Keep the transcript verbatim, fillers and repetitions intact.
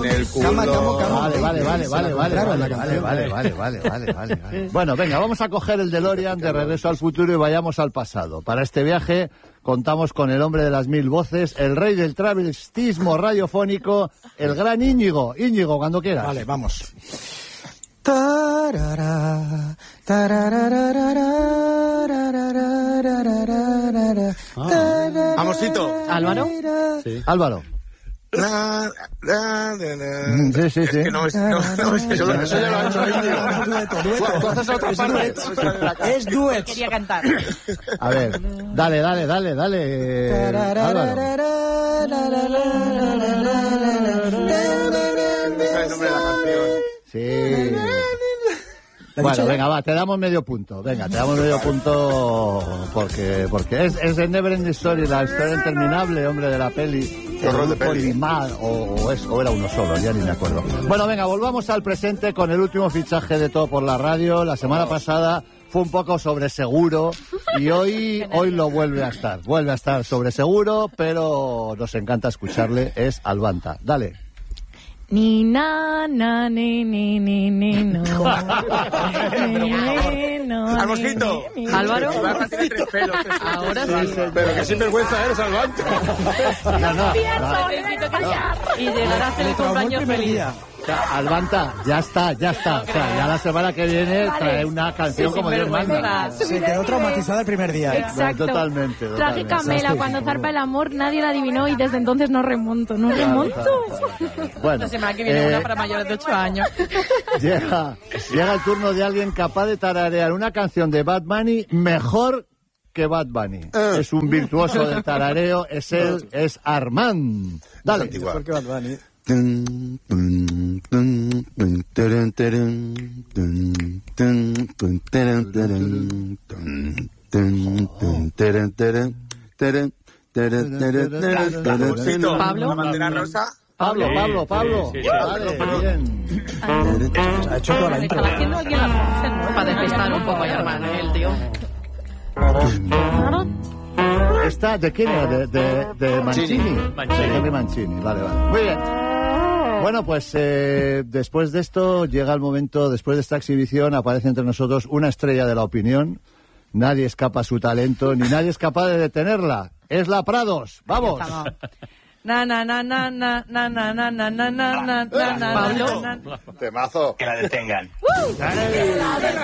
el culo. Cama, cama, cama. Vale, vale, vale, vale, vale, vale, vale, vale, vale, vale, vale, vale, vale. Bueno, venga, vamos a coger el DeLorean de Regreso al Futuro y vayamos al pasado. Para este viaje contamos con el hombre de las mil voces, el rey del travestismo radiofónico, el gran Íñigo. Íñigo, cuando quieras. Vale, vamos. Tarara, Vamos, Tito. ¿Álvaro? Sí. Álvaro. La, la, la, la. Sí, sí, Es sí. que no es, no, no, es que eso, eso ya lo ha hecho Íñigo. Dueto, dueto. Tú haces otra parte. Es duet. Quería cantar. A ver, dale, dale, dale, dale. eh, Álvaro. No sabe el nombre de la canción. Sí. Bueno, venga, va, te damos medio punto. Venga, te damos medio punto porque porque es, es el Never Ending Story, la historia interminable, hombre, de la peli. Qué horror de Grupo peli. Limar, o, o, es, o era uno solo, ya ni me acuerdo. Bueno, venga, volvamos al presente con el último fichaje de Todo por la Radio. La semana pasada fue un poco sobre seguro y hoy, hoy lo vuelve a estar. Vuelve a estar sobre seguro, pero nos encanta escucharle. Es Albanta. Dale. Ni na na ni ni ni ni no. Ni, ni, no, Al mosquito. ni, ni, ni. Álvaro. Ibarra tiene tres pelos. Ahora sí. Pero que sinvergüenza eres, Albanta. No, no, no. Necesito callar. Y llegar a hacer el Traumó el cumpleaños primer feliz. día. O sea, Albanta, ya está, ya está. O sea, ya la semana que viene trae una canción Sí, como Dios sinvergüenza. manda. Se quedó traumatizada el primer día. ¿eh? Exacto. Totalmente, totalmente. Trágica Mela, cuando zarpa el amor, nadie la adivinó y desde entonces no remonto, no Claro, remonto. claro, claro. Bueno, La semana que viene eh, una para mayores de ocho años. llega, llega el turno de alguien capaz de tararear una canción de Bad Bunny mejor que Bad Bunny. Es un virtuoso del tarareo, es él, es Armand. Dale. antigua. ¿Por qué Bad Bunny? Tito, Pablo. la bandera rosa. Pablo, Pablo, Pablo. Sí, sí, sí. Vale, bien. Ha hecho toda la Le intro. estaba haciendo aquí la voz, ¿no? Para despistar un poco a hermano, el tío. ¿Esta de quién era? ¿De, de, de Mancini? Mancini. De Henry Mancini, vale, vale. Muy bien. Bueno, pues eh, después de esto llega el momento, después de esta exhibición aparece entre nosotros una estrella de la opinión. Nadie escapa a su talento, ni nadie es capaz de detenerla. Es la Prados. ¡Vamos! Na na na na na na na na na na na na na na. Pablo. na, na. Temazo. Que la detengan. Dale.